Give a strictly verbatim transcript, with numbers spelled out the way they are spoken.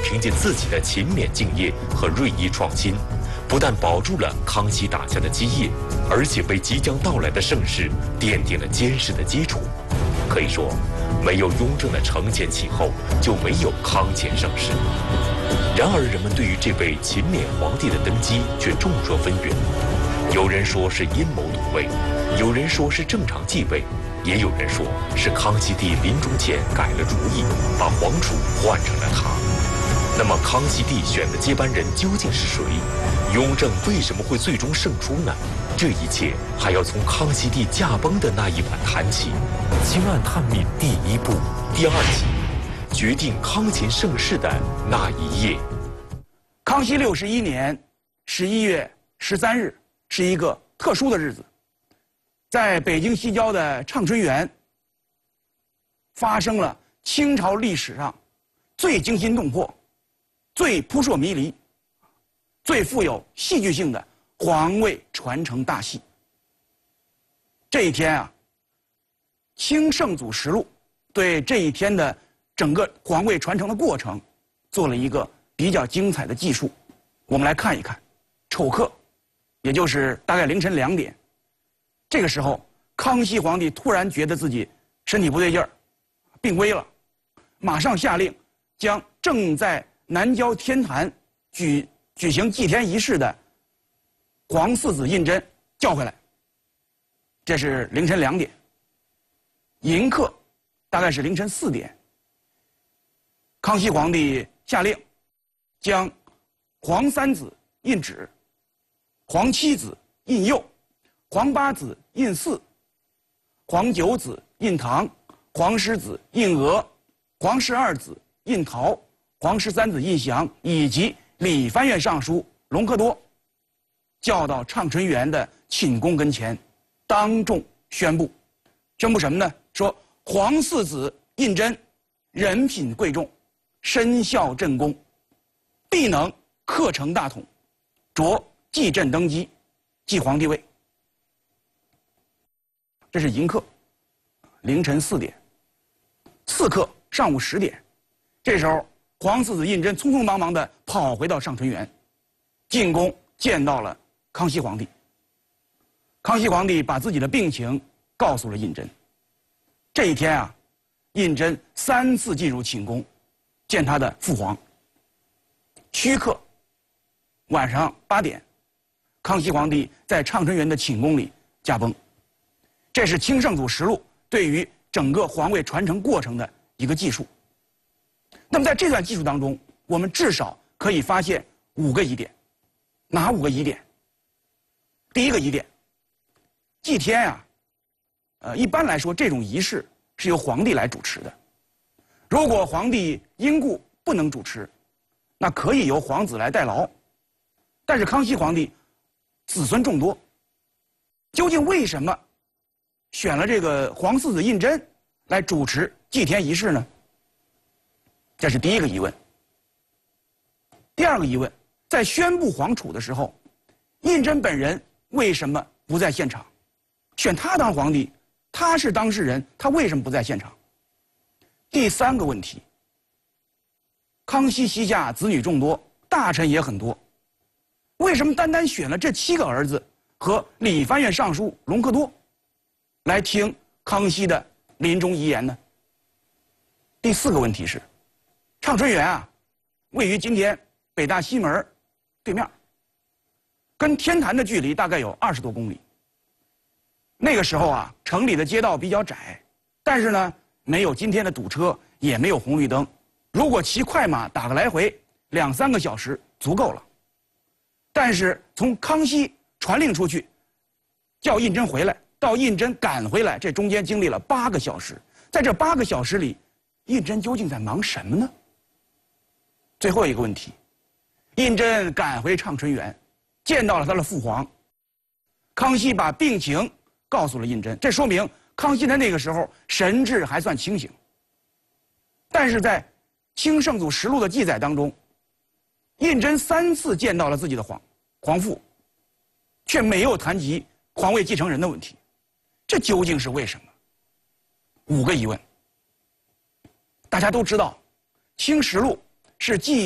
凭借自己的勤勉敬业和锐意创新，不但保住了康熙打下的基业，而且为即将到来的盛世奠定了坚实的基础。可以说，没有雍正的承前启后，就没有康乾盛世。然而，人们对于这位勤勉皇帝的登基却众说纷纭。有人说是阴谋夺位，有人说是正常继位，也有人说是康熙帝临终前改了主意，把皇储换成了他。那么，康熙帝选的接班人究竟是谁？雍正为什么会最终胜出呢？这一切还要从康熙帝驾崩的那一晚谈起。清案探秘第一部第二集，决定康乾盛世的那一夜。 康熙六十一年十一月十三日是一个特殊的日子，在北京西郊的畅春园发生了清朝历史上最惊心动魄、最扑朔迷离、最富有戏剧性的皇位传承大戏。这一天啊，《清圣祖实录》对这一天的整个皇位传承的过程做了一个比较精彩的记述。我们来看一看。丑刻，也就是大概凌晨两点，这个时候，康熙皇帝突然觉得自己身体不对劲儿，病危了，马上下令将正在南郊天坛举举行祭天仪式的皇四子胤禛叫回来。这是凌晨两点。寅刻大概是凌晨四点，康熙皇帝下令将皇三子胤祉、皇七子胤佑、皇八子胤祀、皇九子胤堂、皇十子胤娥、皇十二子胤陶、皇十三子胤祥以及理藩院尚书隆科多叫到畅春园的寝宫跟前，当众宣布，宣布什么呢？说皇四子胤禛人品贵重，身效朕功，必能克成大统，着继朕登基，继皇帝位。这是寅刻，凌晨四点。巳刻上午十点，这时候皇四子胤禛匆匆忙忙地跑回到畅春园，进宫见到了康熙皇帝。康熙皇帝把自己的病情告诉了胤禛。这一天啊，胤禛三次进入寝宫，见他的父皇。戌刻，晚上八点，康熙皇帝在畅春园的寝宫里驾崩。这是《清圣祖实录》对于整个皇位传承过程的一个记述。那么在这段记述当中，我们至少可以发现五个疑点。哪五个疑点？第一个疑点，祭天啊，呃，一般来说这种仪式是由皇帝来主持的。如果皇帝因故不能主持，那可以由皇子来代劳。但是康熙皇帝子孙众多，究竟为什么选了这个皇四子胤禛来主持祭天仪式呢？这是第一个疑问。第二个疑问，在宣布皇储的时候，胤禛本人为什么不在现场？选他当皇帝，他是当事人，他为什么不在现场？第三个问题，康熙膝下子女众多，大臣也很多，为什么单单选了这七个儿子和理藩院尚书隆科多来听康熙的临终遗言呢？第四个问题是，畅春园啊，位于今天北大西门对面，跟天坛的距离大概有二十多公里。那个时候啊，城里的街道比较窄，但是呢，没有今天的堵车，也没有红绿灯。如果骑快马打个来回，两三个小时足够了。但是从康熙传令出去，叫胤禛回来，到胤禛赶回来，这中间经历了八个小时。在这八个小时里，胤禛究竟在忙什么呢？最后一个问题，胤禛赶回畅春园，见到了他的父皇。康熙把病情告诉了胤禛，这说明康熙在那个时候神志还算清醒。但是在《清圣祖实录》的记载当中，胤禛三次见到了自己的皇皇父，却没有谈及皇位继承人的问题，这究竟是为什么？五个疑问。大家都知道，《清实录》是记